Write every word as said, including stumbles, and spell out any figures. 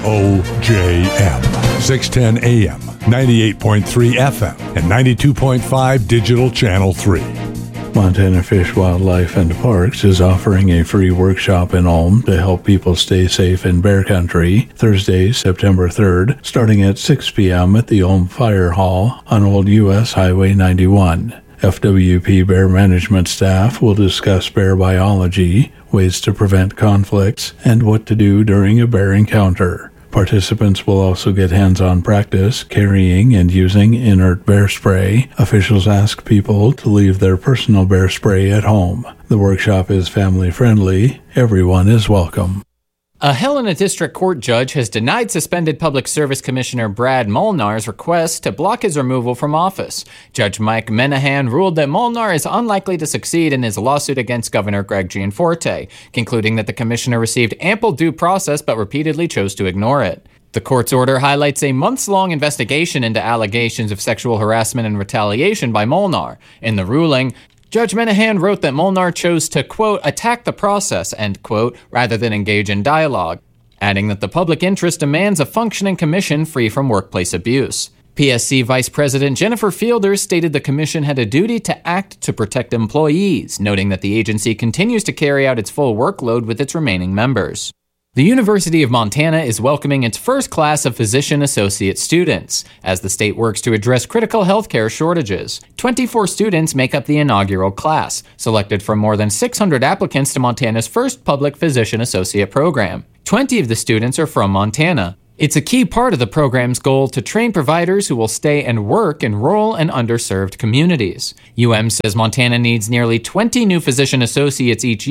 O J M, six ten A M, ninety-eight point three F M, and ninety-two point five Digital Channel three. Montana Fish, Wildlife and Parks is offering a free workshop in Ulm to help people stay safe in bear country Thursday, September third, starting at six p.m. at the Ulm Fire Hall on Old U S Highway ninety-one. F W P Bear Management staff will discuss bear biology, ways to prevent conflicts, and what to do during a bear encounter. Participants will also get hands-on practice carrying and using inert bear spray. Officials ask people to leave their personal bear spray at home. The workshop is family-friendly. Everyone is welcome. A Helena District Court judge has denied suspended Public Service Commissioner Brad Molnar's request to block his removal from office. Judge Mike Menahan ruled that Molnar is unlikely to succeed in his lawsuit against Governor Greg Gianforte, concluding that the commissioner received ample due process but repeatedly chose to ignore it. The court's order highlights a months-long investigation into allegations of sexual harassment and retaliation by Molnar. In the ruling, Judge Menahan wrote that Molnar chose to, quote, attack the process, end quote, rather than engage in dialogue, adding that the public interest demands a functioning commission free from workplace abuse. P S C Vice President Jennifer Fielder stated the commission had a duty to act to protect employees, noting that the agency continues to carry out its full workload with its remaining members. The University of Montana is welcoming its first class of physician associate students, as the state works to address critical healthcare shortages. twenty-four students make up the inaugural class, selected from more than six hundred applicants to Montana's first public physician associate program. twenty of the students are from Montana. It's a key part of the program's goal to train providers who will stay and work in rural and underserved communities. U M says Montana needs nearly twenty new physician associates each year